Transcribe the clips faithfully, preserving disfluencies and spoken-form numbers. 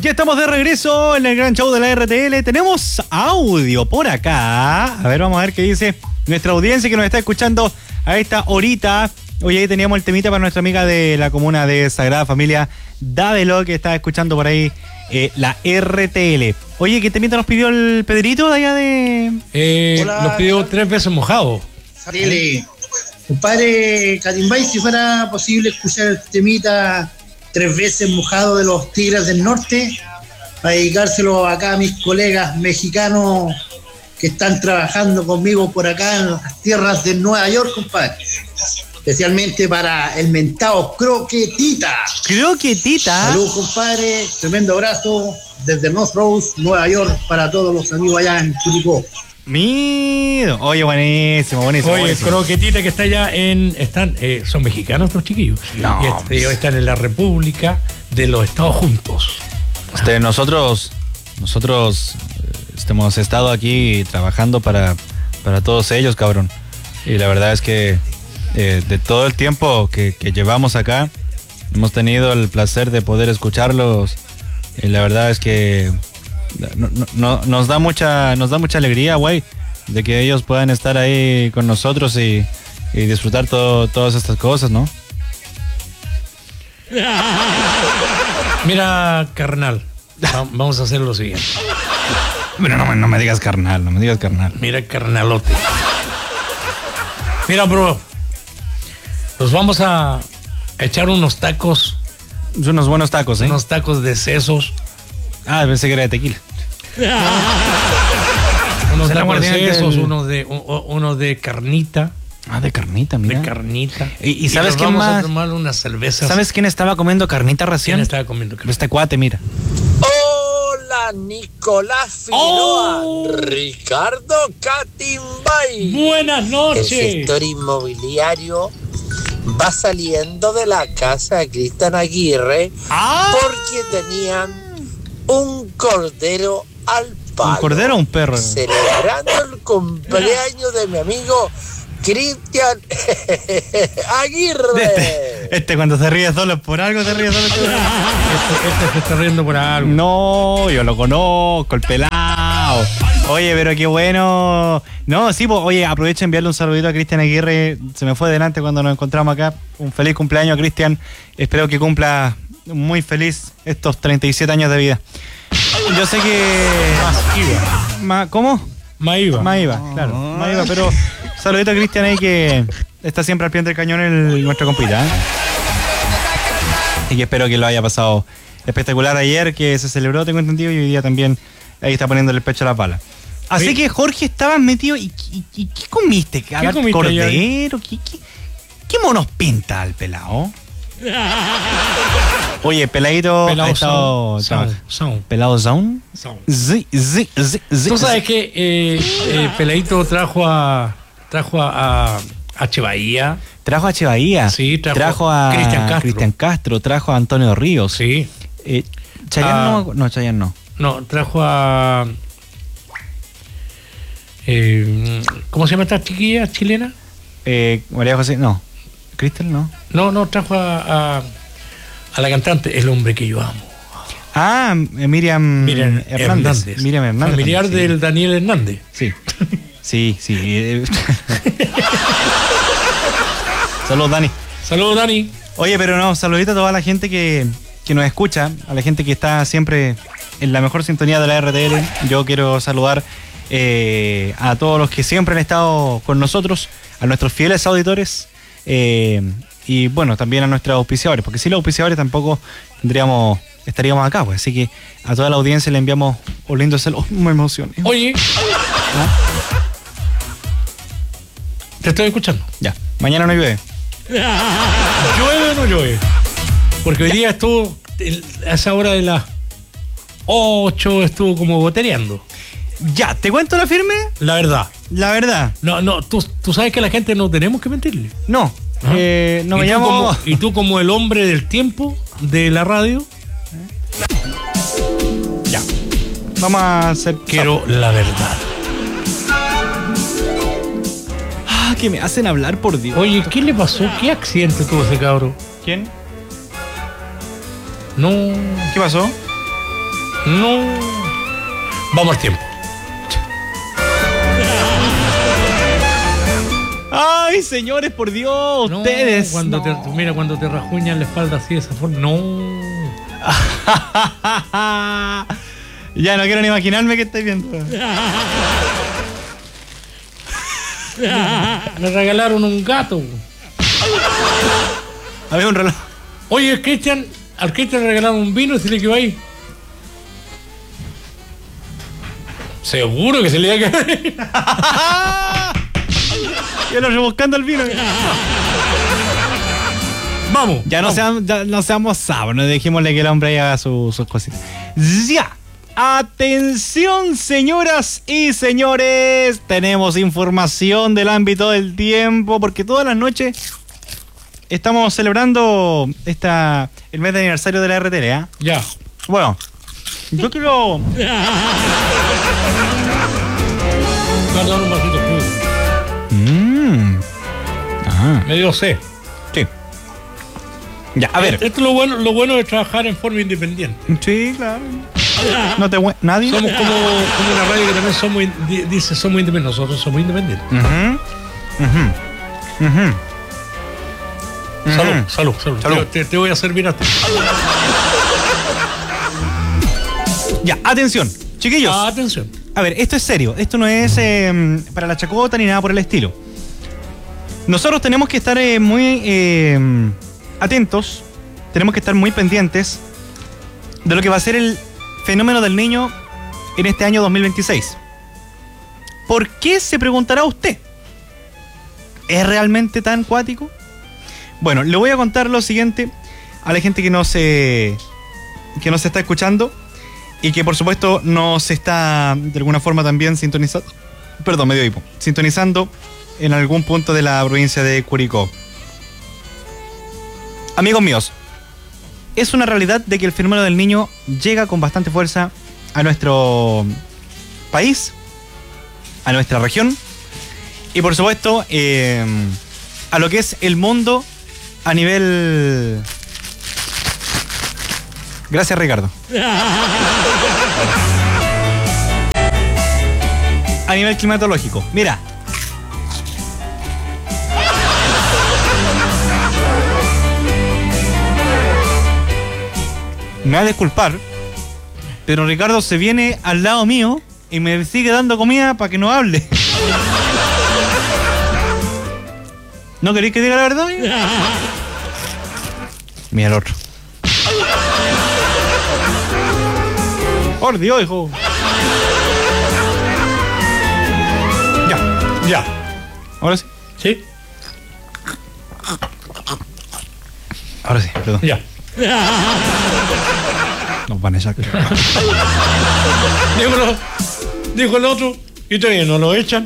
Ya estamos de regreso en el gran show de la R T L. Tenemos audio por acá. A ver, vamos a ver qué dice nuestra audiencia que nos está escuchando a esta horita. Hoy ahí teníamos el temita para nuestra amiga de la comuna de Sagrada Familia Dávelo, que está escuchando por ahí eh, la R T L. Oye, ¿qué temita nos pidió el Pedrito de allá de...? Eh, Hola, nos pidió tres veces mojado. Dile, compadre Catimbay, si fuera posible escuchar el temita Tres veces mojado de los Tigres del Norte, para dedicárselo acá a mis colegas mexicanos que están trabajando conmigo por acá en las tierras de Nueva York, compadre. Especialmente para el mentado Croquetita. Croquetita. Salud, compadre. Tremendo abrazo desde North Rose, Nueva York, para todos los amigos allá en Curicó. Mira, oye, buenísimo, buenísimo. Oye, buenísimo. Croquetita que está allá en... están eh, son mexicanos los chiquillos. No, y este, ellos están en la República de los Estados Juntos. Este, nosotros, nosotros este, hemos estado aquí trabajando para, para todos ellos, cabrón. Y la verdad es que eh, de todo el tiempo que, que llevamos acá, hemos tenido el placer de poder escucharlos. Y la verdad es que no, no, no, nos da mucha, nos da mucha alegría, güey, de que ellos puedan estar ahí con nosotros y, y disfrutar todo, todas estas cosas, ¿no? Mira, carnal, va- vamos a hacer lo siguiente. Pero no, me- no me digas carnal, no me digas carnal. Mira, carnalote. Mira, bro, nos vamos a echar unos tacos, Son unos buenos tacos, ¿eh? unos tacos de sesos. Ah, pensé que era de tequila. Unos Será tacos de guardián sesos, del- unos de, u- unos de carnita. Ah, de carnita, mira. De carnita. ¿Y- y sabes nos quién vamos más? a tomar unas cervezas. ¿Sabes quién estaba comiendo carnita quién recién? estaba comiendo carnita? Este cuate, mira. Hola, Nicolás Figueroa, Oh. Ricardo Catimbay. Buenas El noches. sector inmobiliario va saliendo de la casa de Cristian Aguirre ¡Ah! porque tenían un cordero al palo. ¿Un cordero o un perro? Celebrando el cumpleaños de mi amigo Cristian Aguirre. Este, este cuando se ríe solo es por algo, se ríe solo. Este, este se está riendo por algo. No, yo lo conozco, el pelado. Oye, pero qué bueno. No, sí, pues, oye, aprovecho de enviarle un saludito a Cristian Aguirre. Se me fue delante cuando nos encontramos acá. Un feliz cumpleaños, Cristian. Espero que cumpla muy feliz estos treinta y siete años de vida. Yo sé que... Más IVA. Ma- ¿Cómo? Maiva. Maiva, claro. Maiva, pero saludito a Cristian ahí que está siempre al pie del cañón el, nuestro compita, ¿eh? Y que espero que lo haya pasado espectacular ayer, que se celebró, tengo entendido, y hoy día también ahí está poniéndole el pecho a la pala. Así Oye. que, Jorge, estabas metido. ¿Y, y- y qué comiste? ¿Qué comiste ¿Cordero? ¿Qué, qué, qué monos pinta al pelado? Oye, peladito Pelado ha estado... sound, traba- sound, ¿Pelado Zone? sound. Sí, sí, sí, sí. Tú sabes que eh, eh, Peladito trajo a trajo a, a, a Che Bahía. Trajo a Che Bahía. Sí, trajo a a Cristian Castro. Cristian Castro, trajo a Antonio Ríos. Sí. Eh, Chayanne Ah. no, me acu- no, Chayanne no. No, trajo a eh, ¿cómo se llama esta chiquilla chilena? Eh, María José, no. Cristel, no. No, no, trajo a, a, a la cantante, el hombre que yo amo. Ah, eh, Miriam, Miriam Hernández. Hernández. Miriam Hernández. Familiar también, del Daniel Hernández. Sí. Sí, sí. sí. eh. Saludos, Dani. Saludos, Dani. Oye, pero no, saludito a toda la gente que, que nos escucha, a la gente que está siempre en la mejor sintonía de la R T L. Yo quiero saludar eh, a todos los que siempre han estado con nosotros, a nuestros fieles auditores eh, y bueno, también a nuestros auspiciadores, porque sin los auspiciadores tampoco tendríamos, estaríamos acá, pues. Así que a toda la audiencia le enviamos un lindo saludo. Me emocioné. Oye. Te estoy escuchando. Ya, mañana no llueve. ¿Llueve o no llueve? Porque hoy día estuvo, el- a esa hora de las ocho, estuvo como gotereando. Ya, ¿te cuento la firme? La verdad. La verdad, No, no, tú, tú sabes que a la gente no tenemos que mentirle. no. Ajá. Eh, no ¿Y me tú llamo... como- y tú como el hombre del tiempo de la radio, Ya. Vamos a hacer... quiero la verdad. Ah, que me hacen hablar, por Dios. Oye, ¿qué le pasó? ¿Qué accidente tuvo ese cabro? ¿Quién? No, ¿Qué pasó? No. Vamos al tiempo. Ay, señores, por Dios, No, ustedes. Cuando no. te, mira, cuando te rajuñan la espalda así de esa forma. No. Ya no quiero ni imaginarme qué estáis viendo. Me regalaron un gato. Había un reloj. Oye, Cristian, al Cristian le regalaron un vino y se le quedó ahí. Seguro que se le iba a quedar. Yo lo rebuscando el vino. Vamos. Ya no, vamos. seamos, ya no seamos sábanos, dejémosle que el hombre haga su- sus cositas. Ya. Atención, señoras y señores. Tenemos información del ámbito del tiempo, porque todas las noches estamos celebrando esta, el mes de aniversario de la R T L, ¿eh? Ya. Bueno, yo quiero... Guarda un vasito frío. Mmm. Ajá. Me dio sed. Sí. Ya, a ver. Esto es lo bueno, lo bueno de trabajar en forma independiente. Sí, claro. No te... hue- ¿Nadie? Somos como, como una radio que también somos, in- di- dice somos independientes. Nosotros somos independientes. Ujú. Ujú. Ujú. Salud, Ujú. salud, salud. Salud. Te, te voy a servir a ti. Ya, atención, chiquillos. Ah, atención. A ver, esto es serio. Esto no es eh, para la chacota ni nada por el estilo. Nosotros tenemos que estar eh, muy eh, atentos. Tenemos que estar muy pendientes de lo que va a ser el fenómeno del niño en este año dos mil veintiséis. ¿Por qué, se preguntará usted? ¿Es realmente tan cuático? Bueno, le voy a contar lo siguiente a la gente que nos, eh, que nos está escuchando y que por supuesto nos está de alguna forma también sintonizando, perdón, medio hipo, sintonizando en algún punto de la provincia de Curicó. Amigos míos, es una realidad de que el fenómeno del niño llega con bastante fuerza a nuestro país, a nuestra región y por supuesto eh, a lo que es el mundo a nivel... Gracias, Ricardo. A nivel climatológico. Mira. Me va a disculpar, pero Ricardo se viene al lado mío y me sigue dando comida para que no hable. ¿No queréis que diga la verdad, amigo? Mira el otro. Por Dios, hijo. Ya, Ya. ahora sí. ¿Sí? Ahora sí, perdón. Ya. Nos van a echar. Dijo, lo- dijo el otro y todavía no lo echan.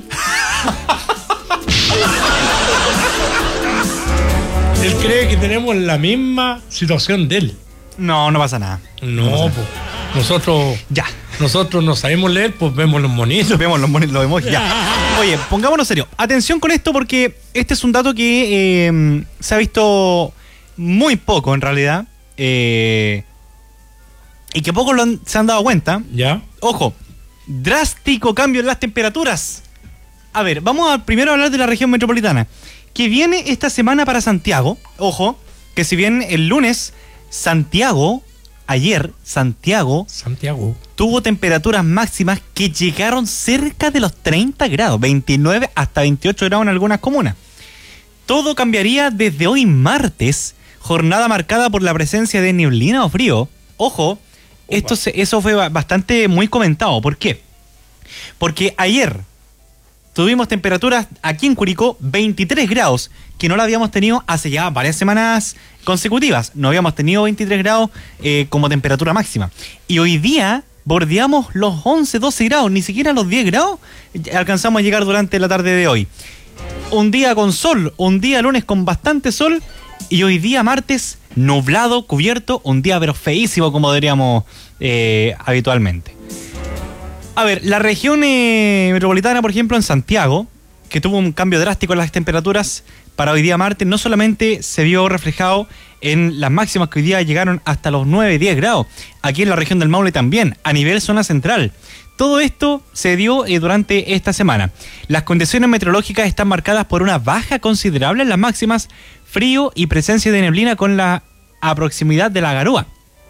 Él cree que tenemos la misma situación de él. No, no pasa nada. No, pues. Nosotros, Ya. nosotros no sabemos leer, pues vemos los monitos. Vemos los, moni- los emojis. Ya. Oye, pongámonos serio. Atención con esto porque este es un dato que eh, se ha visto muy poco en realidad. Eh, y que pocos lo han- se han dado cuenta. ¿Ya? Ojo, drástico cambio en las temperaturas. A ver, vamos a primero hablar de la región metropolitana, que viene esta semana para Santiago. Ojo, que si bien el lunes Santiago, ayer Santiago Santiago. tuvo temperaturas máximas que llegaron cerca de los treinta grados, veintinueve hasta veintiocho grados en algunas comunas. Todo cambiaría desde hoy martes, jornada marcada por la presencia de neblina o frío. Ojo, esto se, eso fue ba- bastante muy comentado. ¿Por qué? Porque ayer tuvimos temperaturas aquí en Curicó veintitrés grados, que no la habíamos tenido hace ya varias semanas consecutivas. No habíamos tenido veintitrés grados eh, como temperatura máxima. Y hoy día bordeamos los once, doce grados, ni siquiera los diez grados alcanzamos a llegar durante la tarde de hoy. Un día con sol, un día lunes con bastante sol y hoy día martes nublado, cubierto, un día pero feísimo como diríamos eh, habitualmente. A ver, la región eh, metropolitana, por ejemplo, en Santiago, que tuvo un cambio drástico en las temperaturas para hoy día martes, no solamente se vio reflejado en las máximas que hoy día llegaron hasta los nueve, diez grados. Aquí en la región del Maule también, a nivel zona central. Todo esto se dio eh, durante esta semana. Las condiciones meteorológicas están marcadas por una baja considerable en las máximas, frío y presencia de neblina con la a proximidad de la garúa.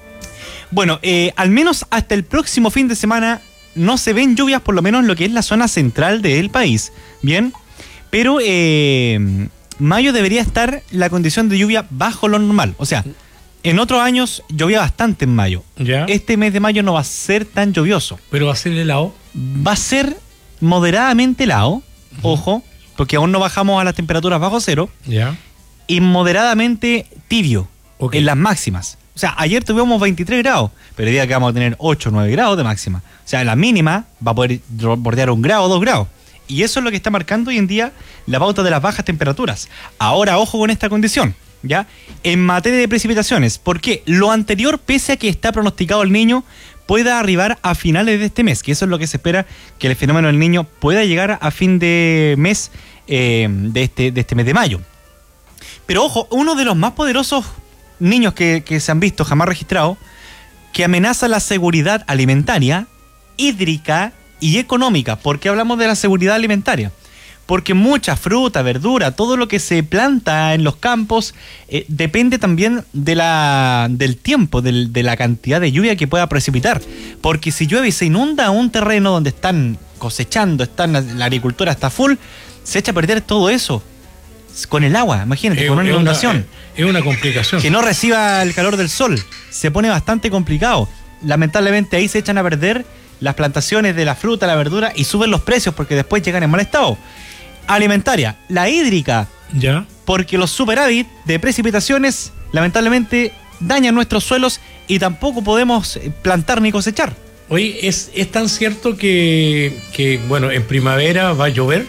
Bueno, eh, al menos hasta el próximo fin de semana no se ven lluvias, por lo menos en lo que es la zona central del país. Bien, pero eh, mayo debería estar la condición de lluvia bajo lo normal. O sea, en otros años llovía bastante en mayo. ¿Ya? Este mes de mayo no va a ser tan lluvioso. ¿Pero va a ser helado? Va a ser moderadamente helado, uh-huh. Ojo, porque aún no bajamos a las temperaturas bajo cero. Ya. Y moderadamente tibio, okay, en las máximas. O sea, ayer tuvimos veintitrés grados, pero el día que vamos a tener ocho o nueve grados de máxima. O sea, la mínima va a poder bordear un grado o dos grados. Y eso es lo que está marcando hoy en día la pauta de las bajas temperaturas. Ahora, ojo con esta condición, ¿ya? En materia de precipitaciones, porque lo anterior, pese a que está pronosticado el Niño, pueda arribar a finales de este mes, que eso es lo que se espera, que el fenómeno del Niño pueda llegar a fin de mes, eh, de, este, de este mes de mayo. Pero ojo, uno de los más poderosos niños que, que se han visto jamás registrados, que amenaza la seguridad alimentaria, hídrica y económica. ¿Por qué hablamos de la seguridad alimentaria? Porque mucha fruta, verdura, todo lo que se planta en los campos eh, depende también de la, del tiempo, del, de la cantidad de lluvia que pueda precipitar. Porque si llueve y se inunda un terreno donde están cosechando, están, la agricultura está full, se echa a perder todo eso con el agua, imagínate, es, con una inundación. Una, es una complicación. Que no reciba el calor del sol, se pone bastante complicado. Lamentablemente ahí se echan a perder las plantaciones de la fruta, la verdura, y suben los precios porque después llegan en mal estado. Alimentaria, la hídrica, ya, porque los superávit de precipitaciones lamentablemente dañan nuestros suelos y tampoco podemos plantar ni cosechar. Oye, ¿es, es tan cierto que, que, bueno, en primavera va a llover?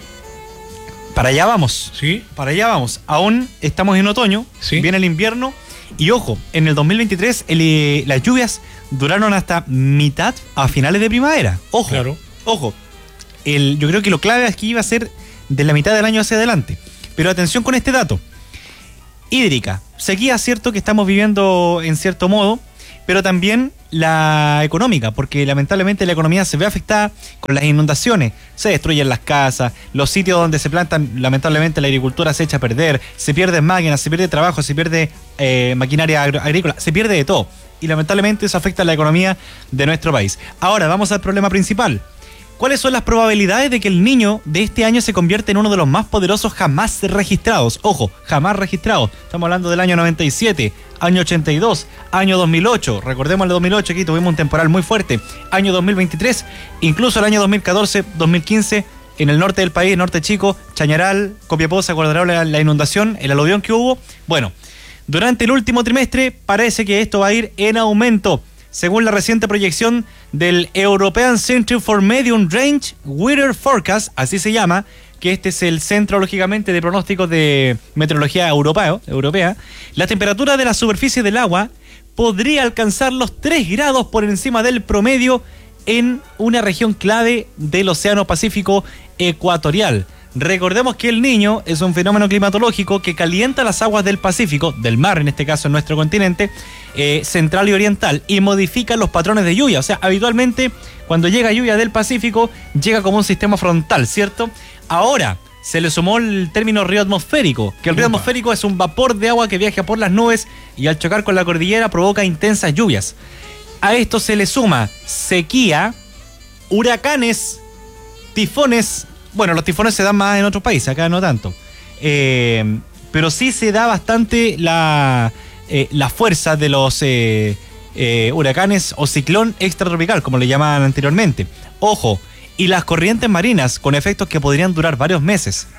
Para allá vamos, ¿sí? Para allá vamos. Aún estamos en otoño, ¿sí? Viene el invierno y ojo, en el dos mil veintitrés el, las lluvias duraron hasta mitad a finales de primavera. Ojo, claro. Ojo. El, yo creo que lo clave aquí iba a ser de la mitad del año hacia adelante. Pero atención con este dato. Hídrica. Sequía, cierto que estamos viviendo en cierto modo, pero también la económica, porque lamentablemente la economía se ve afectada con las inundaciones, se destruyen las casas, los sitios donde se plantan, lamentablemente la agricultura se echa a perder, se pierden máquinas, se pierde trabajo, se pierde eh, maquinaria agrícola, se pierde de todo, y lamentablemente eso afecta a la economía de nuestro país. Ahora vamos al problema principal. ¿Cuáles son las probabilidades de que el Niño de este año se convierta en uno de los más poderosos jamás registrados? Ojo, jamás registrados. Estamos hablando del año noventa y siete, año ochenta y dos, año dos mil ocho. Recordemos el dos mil ocho, aquí tuvimos un temporal muy fuerte. Año dos mil veintitrés, incluso el año dos mil catorce, dos mil quince, en el norte del país, norte chico, Chañaral, Copiapó, se acordará la, la inundación, el aluvión que hubo. Bueno, durante el último trimestre parece que esto va a ir en aumento. Según la reciente proyección del European Center for Medium Range Weather Forecast, así se llama, que este es el centro, lógicamente, de pronósticos de meteorología europeo, europea, la temperatura de la superficie del agua podría alcanzar los tres grados por encima del promedio en una región clave del Océano Pacífico ecuatorial. Recordemos que el Niño es un fenómeno climatológico que calienta las aguas del Pacífico, del mar en este caso en nuestro continente, eh, central y oriental, y modifica los patrones de lluvia. O sea, habitualmente cuando llega lluvia del Pacífico, llega como un sistema frontal, ¿cierto? Ahora se le sumó el término río atmosférico, que el río atmosférico es un vapor de agua que viaja por las nubes y al chocar con la cordillera provoca intensas lluvias. A esto se le suma sequía, huracanes, tifones. Bueno, los tifones se dan más en otros países, acá no tanto. Eh, pero sí se da bastante la, eh, la fuerza de los eh, eh, huracanes o ciclón extratropical, como le llamaban anteriormente. Ojo, y las corrientes marinas con efectos que podrían durar varios meses.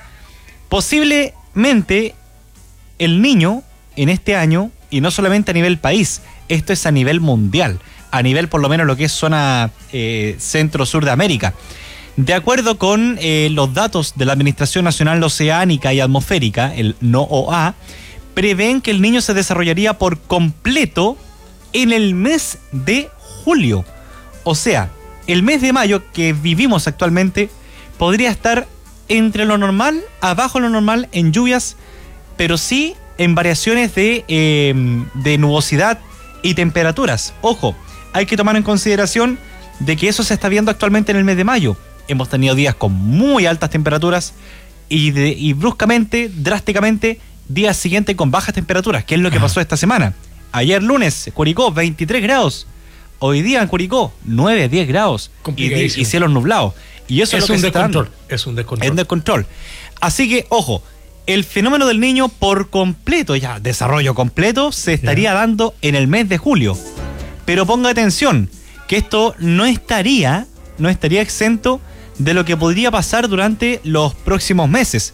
Posiblemente el Niño en este año, y no solamente a nivel país, esto es a nivel mundial, a nivel por lo menos lo que es zona eh, centro-sur de América. De acuerdo con eh, los datos de la Administración Nacional Oceánica y Atmosférica, el NOOA, prevén que el Niño se desarrollaría por completo en el mes de julio. O sea, el mes de mayo que vivimos actualmente podría estar entre lo normal, abajo de lo normal en lluvias, pero sí en variaciones de, eh, de nubosidad y temperaturas. Ojo, hay que tomar en consideración de que eso se está viendo actualmente en el mes de mayo. Hemos tenido días con muy altas temperaturas y, de, y bruscamente, drásticamente, días siguientes con bajas temperaturas, que es lo que pasó esta semana. Ayer lunes, Curicó, veintitrés grados. Hoy día en Curicó, nueve, diez grados. Y, y cielos nublados. Y eso es, es lo que un se está dando. Es un descontrol. Es un descontrol. Así que, ojo, el fenómeno del Niño por completo, ya desarrollo completo, se estaría ya. dando en el mes de julio. Pero ponga atención, que esto no estaría, no estaría exento de lo que podría pasar durante los próximos meses.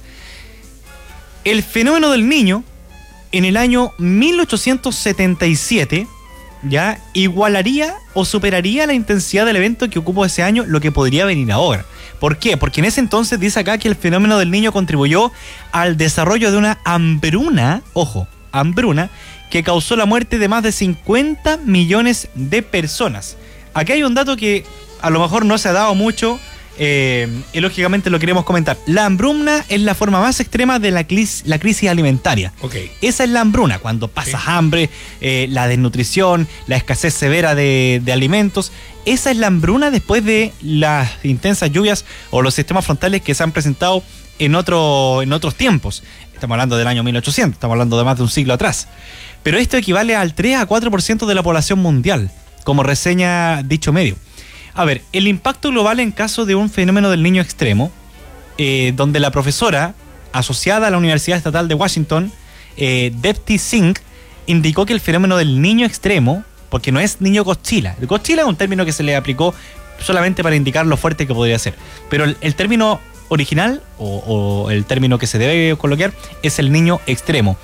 El fenómeno del Niño, en el año mil ochocientos setenta y siete, ya igualaría o superaría la intensidad del evento que ocupó ese año, lo que podría venir ahora. ¿Por qué? Porque en ese entonces dice acá que el fenómeno del Niño contribuyó al desarrollo de una hambruna, ojo, hambruna, que causó la muerte de más de cincuenta millones de personas. Aquí hay un dato que a lo mejor no se ha dado mucho, eh, y lógicamente lo queremos comentar. La hambruna es la forma más extrema de la, clis, la crisis alimentaria. Okay. Esa es la hambruna, cuando pasas sí. hambre, eh, la desnutrición, la escasez severa de, de alimentos. Esa es la hambruna después de las intensas lluvias o los sistemas frontales que se han presentado en, otro, en otros tiempos. Estamos hablando del año mil ochocientos, estamos hablando de más de un siglo atrás. Pero esto equivale al tres a cuatro por ciento de la población mundial, como reseña dicho medio. A ver, el impacto global en caso de un fenómeno del Niño extremo, eh, donde la profesora asociada a la Universidad Estatal de Washington, eh, Depti Singh, indicó que el fenómeno del Niño extremo, porque no es Niño Godzilla, el Godzilla es un término que se le aplicó solamente para indicar lo fuerte que podría ser, pero el, el término original, o, o el término que se debe colocar, es el Niño extremo.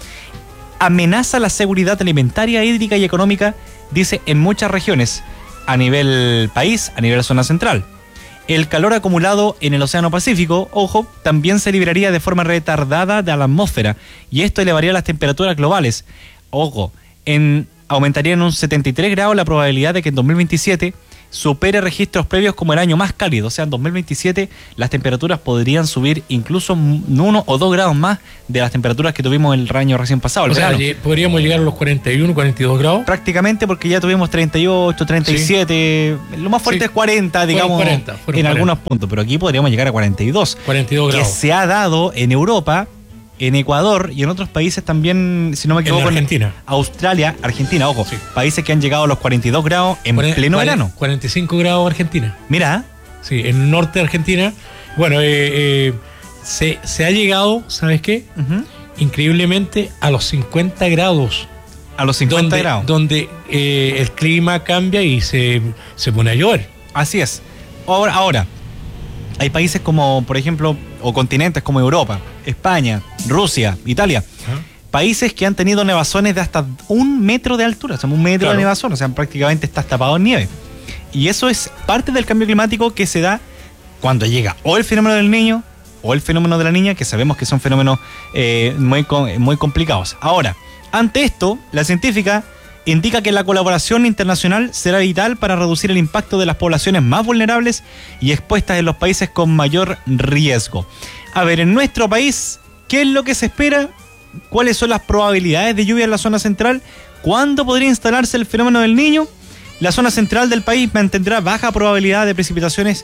Amenaza la seguridad alimentaria, hídrica y económica, dice, en muchas regiones, a nivel país, a nivel zona central. El calor acumulado en el Océano Pacífico, ojo, también se liberaría de forma retardada de la atmósfera, y esto elevaría las temperaturas globales. Ojo, en, aumentaría en un setenta y tres grados la probabilidad de que en dos mil veintisiete supere registros previos como el año más cálido. O sea, en dos mil veintisiete las temperaturas podrían subir incluso uno o dos grados más de las temperaturas que tuvimos el año recién pasado. El o sea, verano. podríamos llegar a los cuarenta y uno, cuarenta y dos grados. Prácticamente, porque ya tuvimos treinta y ocho, treinta y siete, sí. Lo más fuerte sí. es cuarenta, digamos, cuarenta, en cuarenta. Algunos puntos, pero aquí podríamos llegar a cuarenta y dos. cuarenta y dos grados. Que se ha dado en Europa, en Ecuador y en otros países también, si no me equivoco, en Argentina. Australia, Argentina, ojo, sí. países que han llegado a los cuarenta y dos grados en cuarenta, pleno cuarenta, verano. cuarenta y cinco grados Argentina. Mira. Sí, en el norte de Argentina. Bueno, eh, eh, se, se ha llegado, ¿sabes qué? Uh-huh. Increíblemente a los cincuenta grados. A los cincuenta donde, grados. Donde eh, el clima cambia y se, se pone a llover. Así es. Ahora, ahora, hay países como, por ejemplo, o continentes como Europa, España, Rusia, Italia, ¿ah? Países que han tenido nevazones de hasta un metro de altura, o sea, un metro claro. de nevazón, o sea, prácticamente estás tapado en nieve. Y eso es parte del cambio climático que se da cuando llega o el fenómeno del Niño o el fenómeno de la Niña, que sabemos que son fenómenos eh, muy, muy complicados. Ahora, ante esto, la científica indica que la colaboración internacional será vital para reducir el impacto de las poblaciones más vulnerables y expuestas en los países con mayor riesgo. A ver, en nuestro país, ¿qué es lo que se espera? ¿Cuáles son las probabilidades de lluvia en la zona central? ¿Cuándo podría instalarse el fenómeno del Niño? La zona central del país mantendrá baja probabilidad de precipitaciones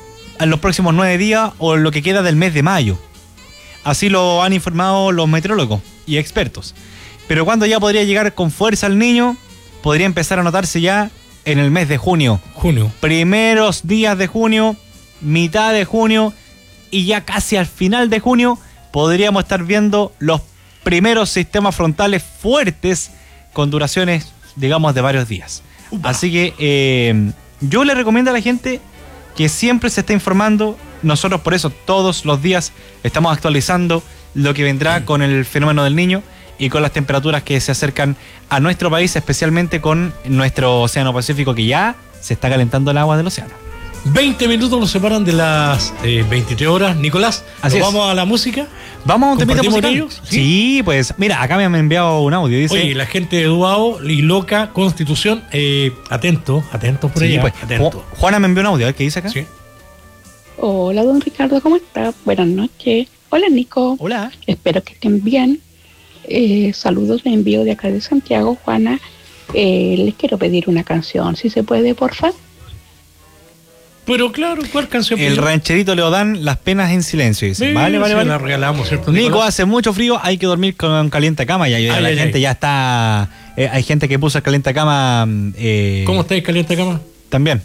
en los próximos nueve días o en lo que queda del mes de mayo. Así lo han informado los meteorólogos y expertos. Pero cuando ya podría llegar con fuerza el Niño, podría empezar a notarse ya en el mes de junio. Junio. Primeros días de junio, mitad de junio y ya casi al final de junio podríamos estar viendo los primeros sistemas frontales fuertes con duraciones, digamos, de varios días. Upa. Así que eh, yo le recomiendo a la gente que siempre se esté informando. Nosotros por eso todos los días estamos actualizando lo que vendrá con el fenómeno del Niño y con las temperaturas que se acercan a nuestro país, especialmente con nuestro Océano Pacífico, que ya se está calentando el agua del océano. veinte minutos nos separan de las eh, veintitrés horas, Nicolás. Así es. Vamos a la música. Vamos a un temita musical. Ellos? ¿Sí? sí, pues mira, acá me han enviado un audio. Dice, oye, la gente de Duao y Loca Constitución, eh, atento, atentos por sí, allá. Pues, atento. Juana me envió un audio, a ver qué dice acá. Sí. Hola, don Ricardo, ¿cómo está? Buenas noches. Hola, Nico. Hola. Espero que estén bien. Eh, saludos, me envío de acá de Santiago, Juana. Eh, les quiero pedir una canción, si se puede, porfa. Pero claro, ¿cuál canción? El rancherito Leodán, Las penas en silencio. Dice. Sí, vale, vale, sí, vale. la regalamos, ¿cierto, Nico, Nicolás? hace mucho frío, hay que dormir con caliente cama. Ya, ya Ay, la ay, gente ay. ya está. Eh, hay gente que puso el caliente cama. Eh, ¿Cómo estáis, caliente cama? También.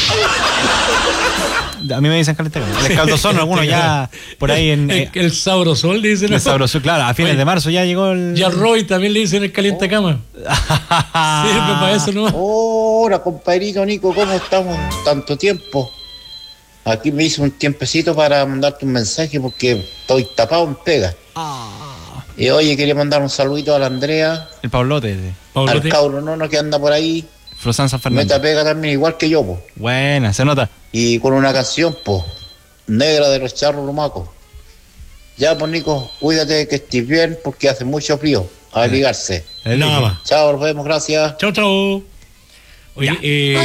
A mí me dicen caliente cama. El escaldozón, algunos ya por ahí en. El, Eh, el sabrosol, le dicen. el sabroso, claro, a fines Oye, de marzo ya llegó el. Y a Roy también le dicen el caliente cama. Sirve para eso nomás. Hola, compadrito Nico, ¿cómo estamos? Tanto tiempo. Aquí me hice un tiempecito para mandarte un mensaje porque estoy tapado en pega. Y oye, quería mandar un saludito a la Andrea, El Pablote. de Pablo, al te- cabro nono que anda por ahí. Frosán San Fernando. Meta pega también igual que yo, po. Buena, se nota. Y con una canción, po, negra de los charros lumacos. Ya, pues Nico, cuídate que estés bien porque hace mucho frío. A abrigarse. El Nada más. Chao, nos vemos, gracias. Chao, chao. Oye, eh,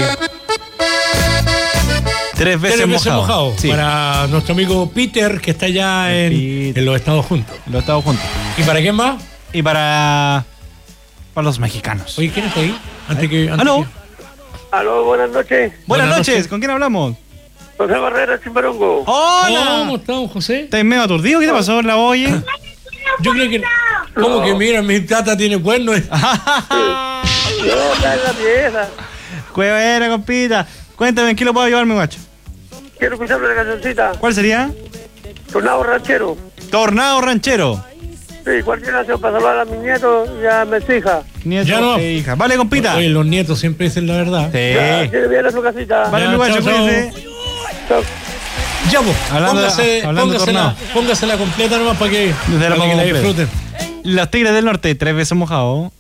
Tres veces, tres veces mojado. mojado. Sí. Para nuestro amigo Peter, que está allá en, Peter. en los Estados Juntos. Los estamos juntos. ¿Y para quién más? Y para. Para los mexicanos. Oye, ¿quién está ahí? Antes que, antes ¿Aló? que- Aló, buenas noches. Buenas, Buenas noches. noches. ¿Con quién hablamos? José Barrera, Chimbarongo. ¡Hola! ¿Cómo estamos, José? ¿Estás medio aturdido? ¿Qué te pasó en la oye? Yo creo que. ¿Cómo que mira, mi tata tiene cuernos? Yo, está en la pieza. Cuevera, compita. Cuéntame, ¿en qué lo puedo ayudar, mi guacho? Quiero escuchar una cancioncita. ¿Cuál sería? Tornado ranchero. Tornado ranchero. Sí, cualquier canción para salvar a mis nietos y a mis hijas. Nieto Ya no. e hija. Vale, compita. Oye, los nietos siempre dicen la verdad. Ya, Sí. quiere bien a su casita. Vale, Ya, mi guacho, chao, chao. cuídese. Chao. Ya, pues, Hablando de- póngase, hablando de póngasela, tornado. póngasela completa nomás para que, Desde la para que la completa. disfruten. Los Tigres del Norte, tres veces mojado.